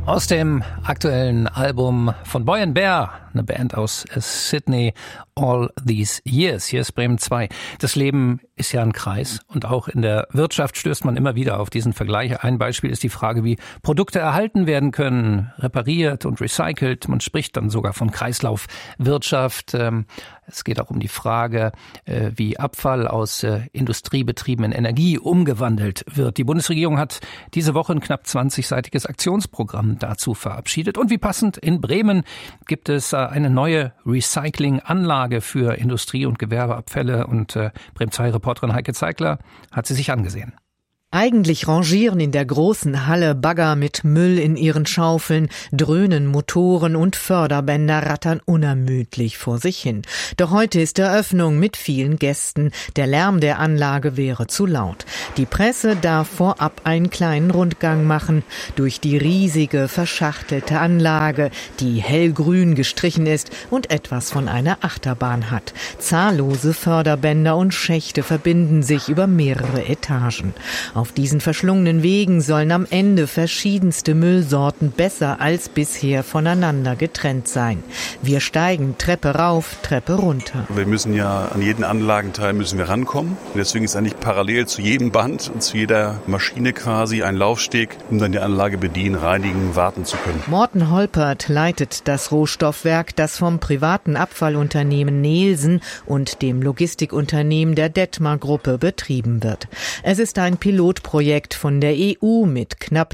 Aus dem aktuellen Album von Boy & Bear, eine Band aus Sydney, All These Years. Hier ist Bremen 2. Das Leben ist ja ein Kreis und auch in der Wirtschaft stößt man immer wieder auf diesen Vergleich. Ein Beispiel ist die Frage, wie Produkte erhalten werden können, repariert und recycelt. Man spricht dann sogar von Kreislaufwirtschaft. Es geht auch um die Frage, wie Abfall aus Industriebetrieben in Energie umgewandelt wird. Die Bundesregierung hat diese Woche ein knapp 20-seitiges Aktionsprogramm dazu verabschiedet. Und wie passend, in Bremen gibt es eine neue Recyclinganlage für Industrie- und Gewerbeabfälle. Und Bremen 2-Reporterin Heike Zeigler hat sie sich angesehen. Eigentlich rangieren in der großen Halle Bagger mit Müll in ihren Schaufeln, dröhnen Motoren und Förderbänder rattern unermüdlich vor sich hin. Doch heute ist Eröffnung mit vielen Gästen. Der Lärm der Anlage wäre zu laut. Die Presse darf vorab einen kleinen Rundgang machen durch die riesige, verschachtelte Anlage, die hellgrün gestrichen ist und etwas von einer Achterbahn hat. Zahllose Förderbänder und Schächte verbinden sich über mehrere Etagen. Auf diesen verschlungenen Wegen sollen am Ende verschiedenste Müllsorten besser als bisher voneinander getrennt sein. Wir steigen Treppe rauf, Treppe runter. Wir müssen ja an jeden Anlagenteil müssen wir rankommen. Und deswegen ist eigentlich parallel zu jedem Band und zu jeder Maschine quasi ein Laufsteg, um dann die Anlage bedienen, reinigen, warten zu können. Morten Holpert leitet das Rohstoffwerk, das vom privaten Abfallunternehmen Neelsen und dem Logistikunternehmen der Detmar-Gruppe betrieben wird. Es ist ein Pilotprojekt von der EU mit knapp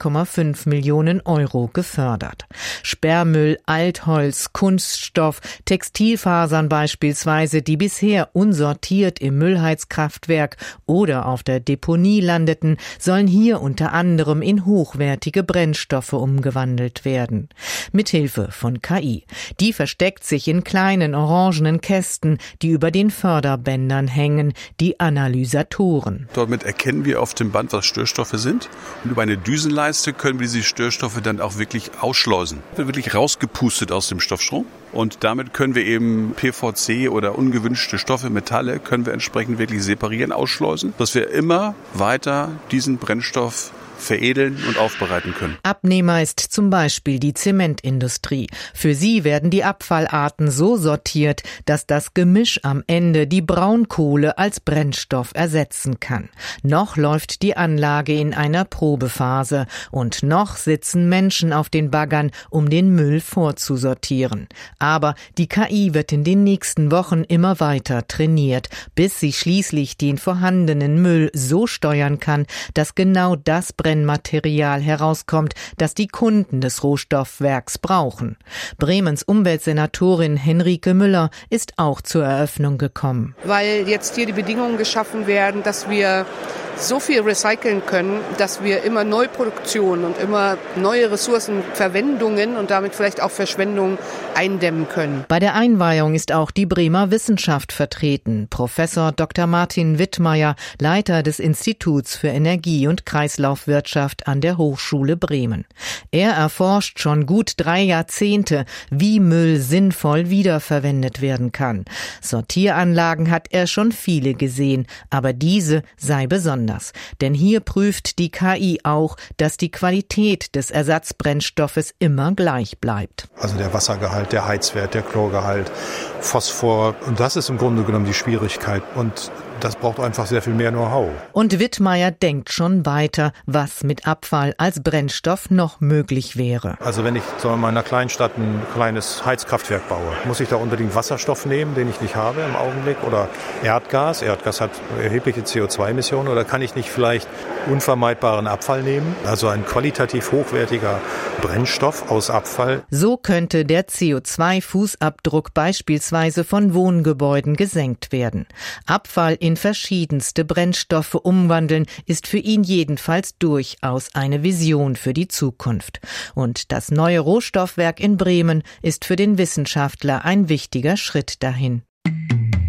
3,5 Millionen Euro gefördert. Sperrmüll, Altholz, Kunststoff, Textilfasern beispielsweise, die bisher unsortiert im Müllheizkraftwerk oder auf der Deponie landeten, sollen hier unter anderem in hochwertige Brennstoffe umgewandelt werden. Mithilfe von KI. Die versteckt sich in kleinen orangenen Kästen, die über den Förderbändern hängen, die Analysatoren. Damit erkennen wir auf dem Band, was Störstoffe sind. Und über eine Düsenleiste können wir diese Störstoffe dann auch wirklich ausschleusen. Wird wirklich rausgepustet aus dem Stoffstrom. Und damit können wir eben PVC oder ungewünschte Stoffe, Metalle, können wir entsprechend wirklich separieren, ausschleusen, dass wir immer weiter diesen Brennstoff veredeln und aufbereiten können. Abnehmer ist zum Beispiel die Zementindustrie. Für sie werden die Abfallarten so sortiert, dass das Gemisch am Ende die Braunkohle als Brennstoff ersetzen kann. Noch läuft die Anlage in einer Probephase und noch sitzen Menschen auf den Baggern, um den Müll vorzusortieren. Aber die KI wird in den nächsten Wochen immer weiter trainiert, bis sie schließlich den vorhandenen Müll so steuern kann, dass genau das Brennmaterial herauskommt, das die Kunden des Rohstoffwerks brauchen. Bremens Umweltsenatorin Henrike Müller ist auch zur Eröffnung gekommen. Weil jetzt hier die Bedingungen geschaffen werden, dass wir so viel recyceln können, dass wir immer Neuproduktion und immer neue Ressourcenverwendungen und damit vielleicht auch Verschwendung eindämmen können. Bei der Einweihung ist auch die Bremer Wissenschaft vertreten. Professor Dr. Martin Wittmeier, Leiter des Instituts für Energie- und Kreislaufwirtschaft an der Hochschule Bremen. Er erforscht schon gut 3 Jahrzehnte, wie Müll sinnvoll wiederverwendet werden kann. Sortieranlagen hat er schon viele gesehen, aber diese sei besonders. Denn hier prüft die KI auch, dass die Qualität des Ersatzbrennstoffes immer gleich bleibt. Also der Wassergehalt, der Heizwert, der Chlorgehalt, Phosphor. Und das ist im Grunde genommen die Schwierigkeit. Und das braucht einfach sehr viel mehr Know-how. Und Wittmeier denkt schon weiter, was mit Abfall als Brennstoff noch möglich wäre. Also wenn ich in einer Kleinstadt ein kleines Heizkraftwerk baue, muss ich da unbedingt Wasserstoff nehmen, den ich nicht habe im Augenblick, oder Erdgas? Erdgas hat erhebliche CO2-Emissionen. Oder kann ich nicht vielleicht unvermeidbaren Abfall nehmen? Also ein qualitativ hochwertiger Brennstoff aus Abfall. So könnte der CO2-Fußabdruck beispielsweise von Wohngebäuden gesenkt werden. Abfall in verschiedenste Brennstoffe umwandeln, ist für ihn jedenfalls durchaus eine Vision für die Zukunft. Und das neue Rohstoffwerk in Bremen ist für den Wissenschaftler ein wichtiger Schritt dahin.